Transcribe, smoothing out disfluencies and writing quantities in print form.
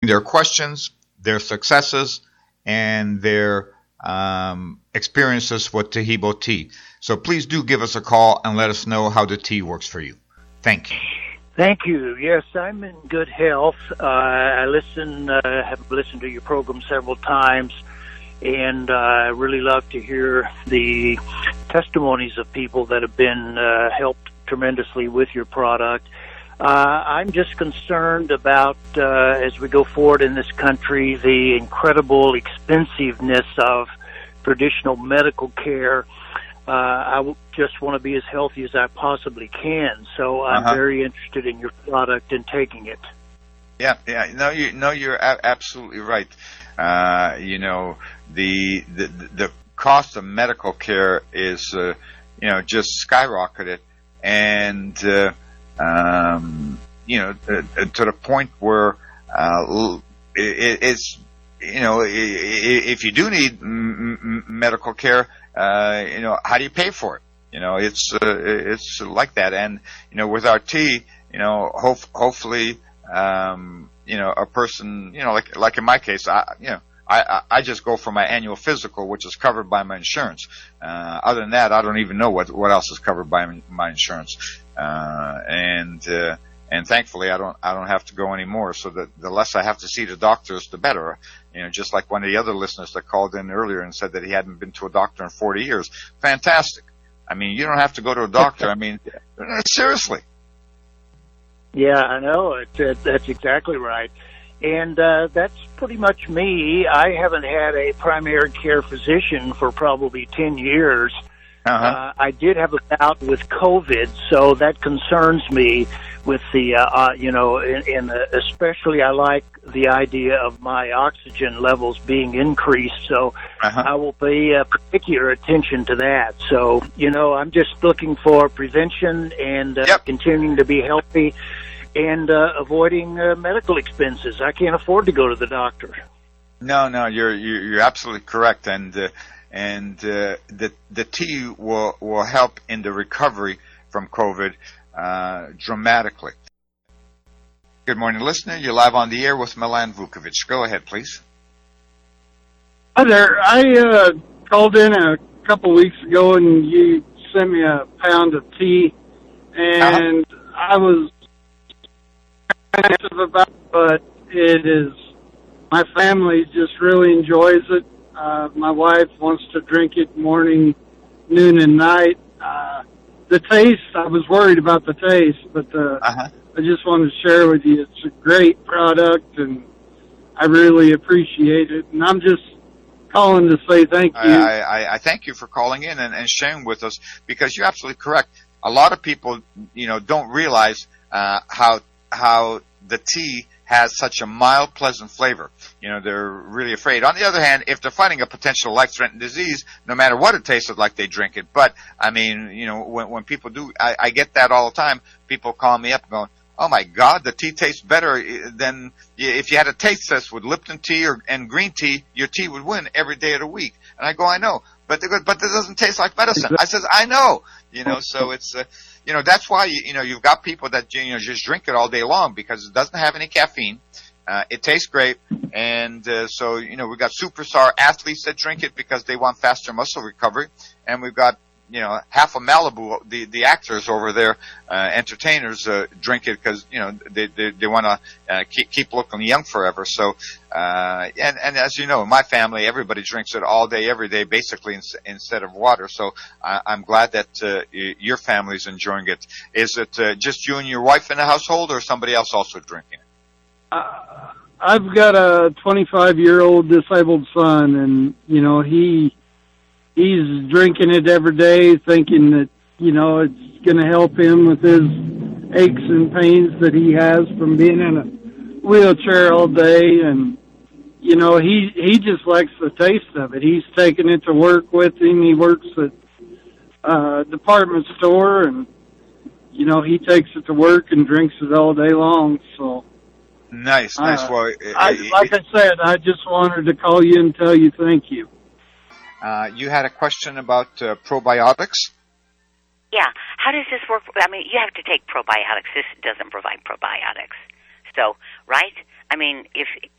their questions, their successes, and their experiences with Taheebo tea. So please do give us a call and let us know how the tea works for you. Thank you. Thank you. Yes, I'm in good health. I have listened to your program several times, and I really love to hear the testimonies of people that have been helped tremendously with your product. I'm just concerned about, as we go forward in this country, the incredible expensiveness of traditional medical care. I just want to be as healthy as I possibly can, so I'm very interested in your product and taking it. Yeah. No, you're absolutely right. The cost of medical care is, just skyrocketed, and to the point where it's, if you do need medical care, how do you pay for it? It's like that. And, with our tea, hopefully, a person, like in my case, I just go for my annual physical, which is covered by my insurance. Other than that, I don't even know what else is covered by my insurance. And thankfully I don't have to go anymore. So the less I have to see the doctors, the better. Just like one of the other listeners that called in earlier and said that he hadn't been to a doctor in 40 years. Fantastic. I mean, you don't have to go to a doctor. I mean, seriously. Yeah, I know. That's exactly right. And that's pretty much me. I haven't had a primary care physician for probably 10 years. I did have a bout with COVID, so that concerns me with the, especially I like the idea of my oxygen levels being increased, so I will pay particular attention to that. So, I'm just looking for prevention and continuing to be healthy and avoiding medical expenses. I can't afford to go to the doctor. No, you're absolutely correct, and the tea will help in the recovery from COVID dramatically. Good morning, listener. You're live on the air with Milan Vukovic. Go ahead, please. Hi there. I called in a couple weeks ago, and you sent me a pound of tea, and I was about it, but it is, my family just really enjoys it. My wife wants to drink it morning, noon, and night. The taste, I was worried about the taste, but I just wanted to share with you, it's a great product, and I really appreciate it. And I'm just calling to say thank you. I thank you for calling in and sharing with us, because you're absolutely correct. A lot of people, don't realize how the tea has such a mild, pleasant flavor. They're really afraid. On the other hand, if they're fighting a potential life-threatening disease, no matter what it tasted like, they drink it. But, I mean, when people do, I get that all the time. People call me up going, oh my God, the tea tastes better than, if you had a taste test with Lipton tea and green tea, your tea would win every day of the week. And I go, I know. But they go, but it doesn't taste like medicine. I says, I know. So it's, that's why, you've got people that, just drink it all day long, because it doesn't have any caffeine. It tastes great. And, so, we've got superstar athletes that drink it because they want faster muscle recovery. And we've got, half of Malibu, the actors over there, entertainers, drink it because, they want to, keep looking young forever. So, and as you know, in my family, everybody drinks it all day, every day, basically instead of water. So I'm glad that, your family's enjoying it. Is it, just you and your wife in the household, or somebody else also drinking it? I've got a 25-year-old disabled son, and, he's drinking it every day, thinking that, it's going to help him with his aches and pains that he has from being in a wheelchair all day. And, he just likes the taste of it. He's taking it to work with him. He works at a department store, and, he takes it to work and drinks it all day long. So nice. Well, like I said, I just wanted to call you and tell you thank you. You had a question about probiotics? Yeah. How does this work? I mean, you have to take probiotics. This doesn't provide probiotics. So, right? I mean, if